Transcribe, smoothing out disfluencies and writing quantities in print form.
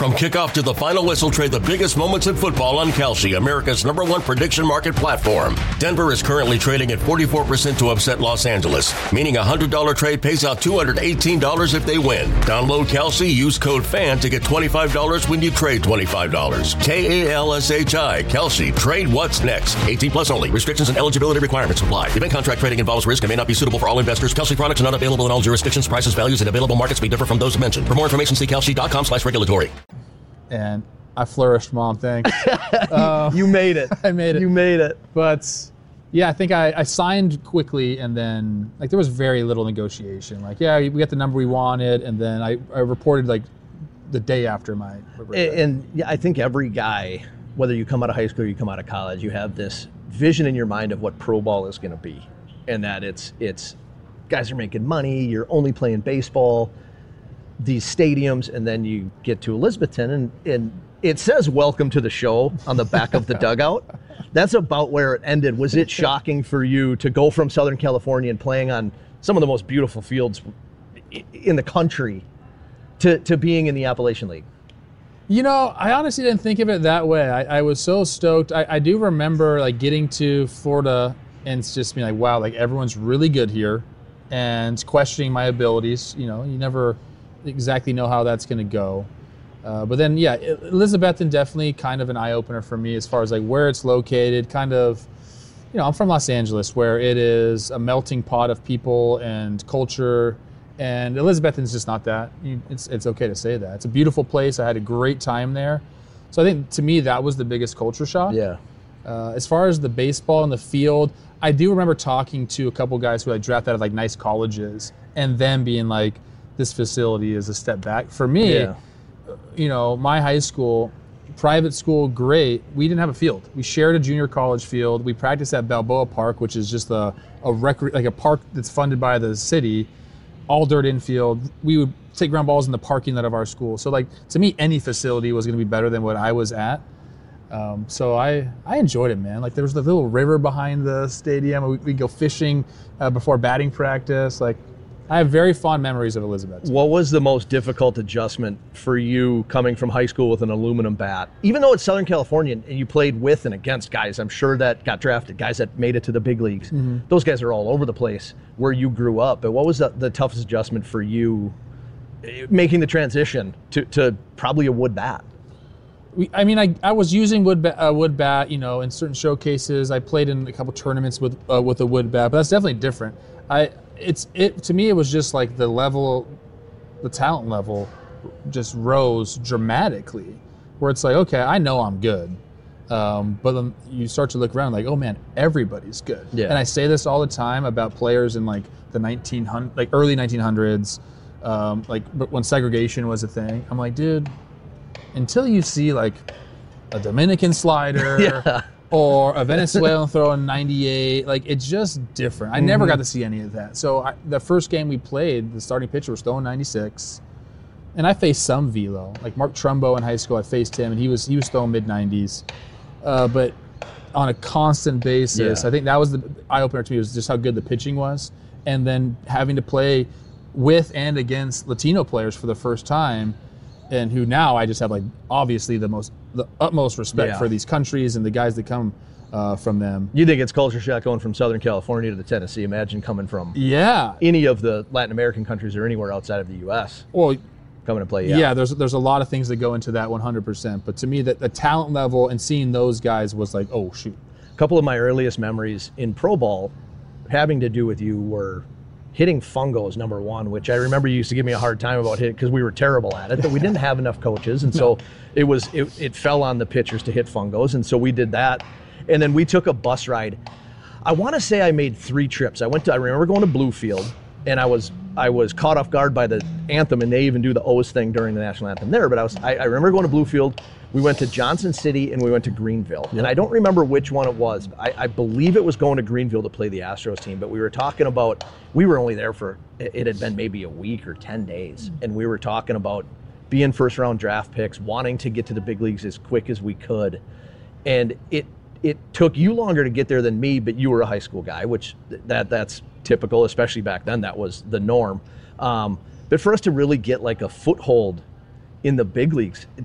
From kickoff to the final whistle, trade the biggest moments in football on Kalshi, America's #1 prediction market platform. Denver is currently trading at 44% to upset Los Angeles, meaning a $100 trade pays out $218 if they win. Download Kalshi, use code FAN to get $25 when you trade $25. KALSHI, Kalshi, trade what's next. 18 plus only. Restrictions and eligibility requirements apply. Event contract trading involves risk and may not be suitable for all investors. Kalshi products are not available in all jurisdictions. Prices, values, and available markets may differ from those mentioned. For more information, see kalshi.com/regulatory. And I flourished, Mom, thanks. You made it. I made it. You made it. But yeah, I think I signed quickly, and then like there was very little negotiation. Like, yeah, we got the number we wanted, and then I reported like the day after my birthday. And yeah, I think every guy, whether you come out of high school or you come out of college, you have this vision in your mind of what pro ball is going to be, and that it's guys are making money, you're only playing baseball, these stadiums, and then you get to Elizabethton, and it says welcome to the show on the back of the dugout. That's about where it ended. Was it shocking for you to go from Southern California and playing on some of the most beautiful fields in the country to being in the Appalachian League? You know, I honestly didn't think of it that way. I was so stoked. I do remember like getting to Florida and it's just being like, wow, like everyone's really good here, and questioning my abilities. You know, you never exactly know how that's going to go. But then, yeah, Elizabethton definitely kind of an eye-opener for me as far as like where it's located. Kind of, you know, I'm from Los Angeles, where it is a melting pot of people and culture, and Elizabethton's just not that. It's okay to say that. It's a beautiful place. I had a great time there. So I think to me that was the biggest culture shock. Yeah. As far as the baseball and the field, I do remember talking to a couple guys who I drafted out of like nice colleges, and them being like, this facility is a step back. For me, you know, my high school, private school, great. We didn't have a field. We shared a junior college field. We practiced at Balboa Park, which is just a park that's funded by the city, all dirt infield. We would take ground balls in the parking lot of our school. So like, to me, any facility was going to be better than what I was at. So I enjoyed it, man. Like there was the little river behind the stadium. We'd go fishing before batting practice. Like, I have very fond memories of Elizabeth. What was the most difficult adjustment for you coming from high school with an aluminum bat? Even though it's Southern California and you played with and against guys, I'm sure that got drafted, guys that made it to the big leagues. Mm-hmm. Those guys are all over the place where you grew up. But what was the toughest adjustment for you making the transition to probably a wood bat? I was using wood bat, you know, in certain showcases. I played in a couple tournaments with a wood bat, but that's definitely different. To me, it was just like the talent level just rose dramatically, where it's like, okay, I know I'm good. But then you start to look around like, oh man, everybody's good. Yeah. And I say this all the time about players in like the early 1900s, but when segregation was a thing. I'm like, dude, until you see like a Dominican slider, yeah, or a Venezuelan throwing 98, like it's just different. I never got to see any of that. So the first game we played, the starting pitcher was throwing 96, and I faced some velo. Like Mark Trumbo in high school, I faced him, and he was throwing mid-90s. But on a constant basis, I think that was the eye-opener to me, was just how good the pitching was. And then having to play with and against Latino players for the first time, and who now I just have like obviously the utmost respect for these countries and the guys that come from them. You think it's culture shock going from Southern California to the Tennessee? Imagine coming from any of the Latin American countries or anywhere outside of the U.S. Well, coming to play. Yeah, there's a lot of things that go into that 100%. But to me, that the talent level and seeing those guys was like, oh shoot. A couple of my earliest memories in pro ball having to do with you were hitting fungos, number one, which I remember you used to give me a hard time about hitting because we were terrible at it, but we didn't have enough coaches. And so it fell on the pitchers to hit fungos. And so we did that. And then we took a bus ride. I want to say I made 3 trips. I remember going to Bluefield, and I was caught off guard by the anthem, and they even do the O's thing during the national anthem there. But I remember going to Bluefield. We went to Johnson City and we went to Greenville. And I don't remember which one it was. I believe it was going to Greenville to play the Astros team, but we were talking about, we were only there for, it had been maybe a week or 10 days. And we were talking about being first round draft picks, wanting to get to the big leagues as quick as we could. And it took you longer to get there than me, but you were a high school guy, which that's typical, especially back then, that was the norm. But for us to really get like a foothold in the big leagues,